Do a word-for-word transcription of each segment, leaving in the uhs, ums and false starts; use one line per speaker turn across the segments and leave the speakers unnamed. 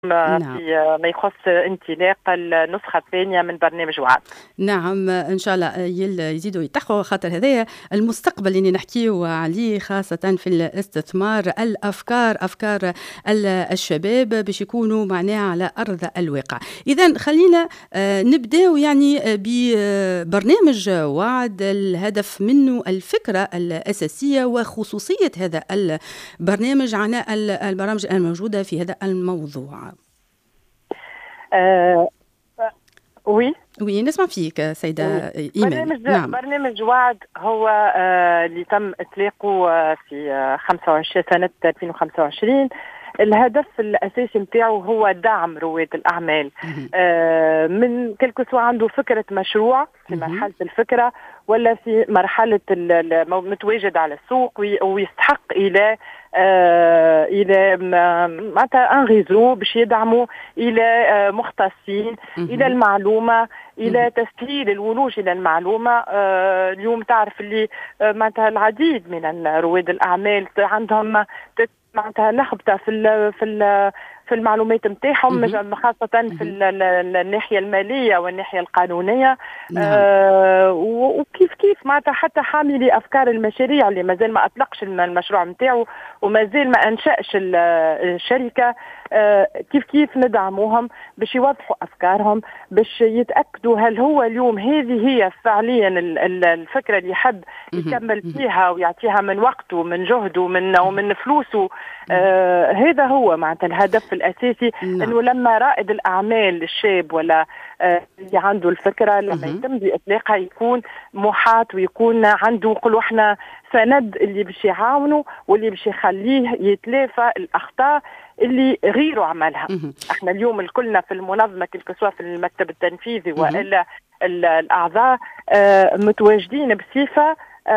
نعم.
في ما يخص انطلاق النسخة الثانية من برنامج وعد.
نعم إن شاء الله يزيدوا يتحقوا، خاطر هذايا المستقبل اللي نحكيه عليه خاصة في الاستثمار، الأفكار أفكار الشباب باش يكونوا معناها على أرض الواقع. إذا خلينا نبدأ يعني ببرنامج وعد، الهدف منه الفكرة الأساسية وخصوصية هذا البرنامج عن البرامج الموجودة في هذا الموضوع.
أه وي
وي نسمع فيك سيدة إيمان.
برنامج نعم. برنامج وعد هو آه اللي تم إطلاقه آه في آه خمسة وعشرين سنة ألفين وخمسة وعشرين. الهدف الأساسي متاعه هو دعم رواد الأعمال آه من كل سواء عنده فكرة مشروع في مرحلة الفكرة ولا في مرحلة متواجد على السوق ويستحق إلى آه إلى معناتها ان ريزو باش يدعموا إلى آه مختصين إلى المعلومة، إلى تسهيل الولوج إلى المعلومة. آه اليوم تعرف اللي آه معناتها العديد من رواد الأعمال عندهم معناتها لخبطة في ال في ال في المعلومات نتاعهم، خاصة في الناحية المالية والناحية القانونية.
نعم.
آه وكيف كيف معناتها حتى حاملي أفكار المشاريع اللي مازال ما أطلقش المشروع نتاعو ومازال ما أنشأش الشركة، آه كيف كيف ندعموهم باش يوضحوا أفكارهم، باش يتأكدوا هل هو اليوم هذه هي فعليا الفكرة اللي يحب يكمل فيها ويعطيها من وقته من جهده من ومن فلوسه. آه هذا هو معناتها الهدف الأساسي.
نعم.
إنه لما رائد الأعمال الشاب ولا آه اللي عنده الفكرة لما يتم بإطلاقها يكون محاط ويكون عنده نقولوا احنا سند اللي باش يعاونه واللي باش يخليه يتلافى الأخطاء اللي غيره عملها. احنا اليوم الكلنا في المنظمة كل سواء في المكتب التنفيذي وإلا الأعضاء آه متواجدين بصفة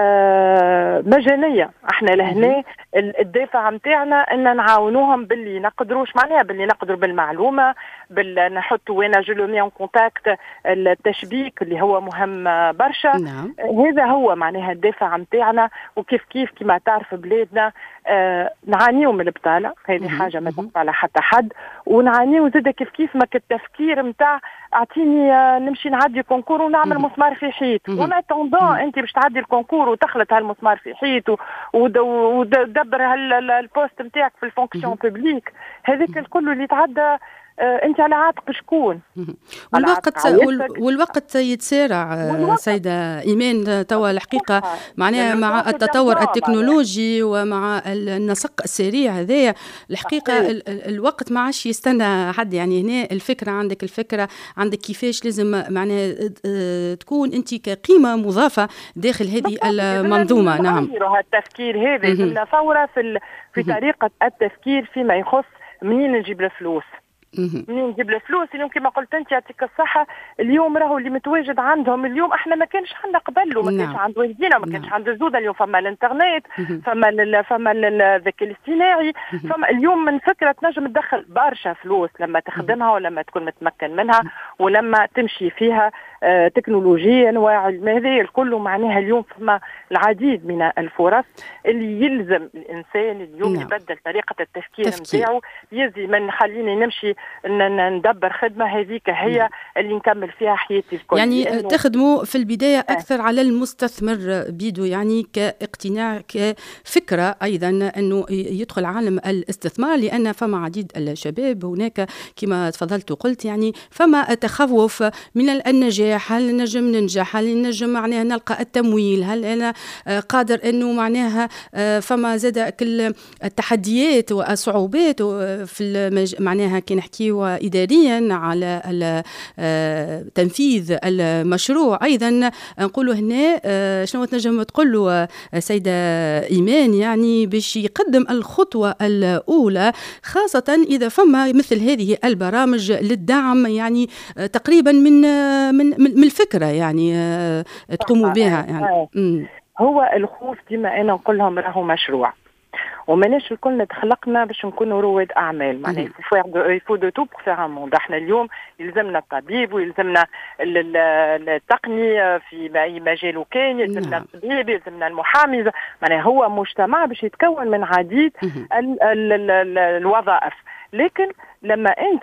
آه مجانية. احنا لهنا الدافع متاعنا ان نعاونوهم باللي نقدروش معناها باللي نقدروا بالمعلومة بال نحطوا وين جو مي اون كونتاكت التشبيك اللي هو مهم برشا.
نعم.
هذا هو معناها الدافع متاعنا. وكيف كيف كما تعرف بلادنا آه نعانيو من البطالة، هذه حاجة ما تخفى على حتى حد، ونعانيو زاد كيف كيف ما التفكير متاع اعطيني آه نمشي نعدي كونكور ونعمل مسمار في حيط وما توندون انت باش تعدي الكونكور وتخلط هالمسمار في حيط ودبر هالبوست نتاعك في الفونكسيون بوبليك. هذاك الكل اللي تعدى آه انت على عاتق شكون؟
والوقت والوقت يتسارع والوقت. سيدة إيمان توا الحقيقة معناها مع التطور التكنولوجي ومع النسق السريع هذايا الحقيقة ال الوقت ما عادش يستنى حد. يعني هنا الفكرة عندك الفكرة عندك كيفاش لازم معناها تكون أنت كقيمة مضافة داخل هذه المنظومة. نعم.
التفكير هذا لازمنا فورة في في طريقة التفكير فيما يخص منين نجيب الفلوس. منين نجيب الفلوس اليوم كما قلت انت يعطيك الصحه. اليوم راهو اللي متواجد عندهم اليوم احنا ما كانش عندنا قبل وما كانش عنده والدينا وما كانش عنده زوده. اليوم فما الانترنت فما ال فما الذكاء الاصطناعي فما اليوم من فكره تنجم تدخل برشا فلوس لما تخدمها ولما تكون متمكن منها ولما تمشي فيها آه تكنولوجيا وعلم. هذا الكل معناها اليوم فما العديد من الفرص اللي يلزم الانسان اليوم يبدل طريقه التفكير نتاعو. يزي من خليني نمشي ندبر خدمة هذيك هي اللي نكمل فيها حياتي الكل.
يعني تخدموا في البداية أكثر على المستثمر بيدو، يعني كاقتناع كفكرة أيضا أنه يدخل عالم الاستثمار، لأن فما عديد الشباب هناك كما تفضلت وقلت يعني فما تخوف من النجاح. هل نجم ننجح؟ هل نجم معناها نلقى التمويل؟ هل أنا قادر أنه معناها فما زاد كل التحديات والصعوبات في المج... معناها كي نحكيو إداريا على تنفيذ المشروع. أيضا نقولوا هنا شنو تنجم تقولوا سيدة إيمان يعني باش يقدم الخطوة الأولى خاصة إذا فما مثل هذه البرامج للدعم يعني تقريبا من من من الفكرة يعني تقوموا بها يعني.
هو الخوف ديما أنا نقول لهم راهو مشروع وماناش الكل تخلقنا باش نكونوا رواد اعمال. معناها يفو دو تو بور فيغ ان موند. احنا اليوم يلزمنا الطبيب ويلزمنا التقني في اي مجال كان، يلزمنا الطبيب يلزمنا المحامي. معناها هو مجتمع باش يتكون من عديد ال ال ال الوظائف. لكن لما انت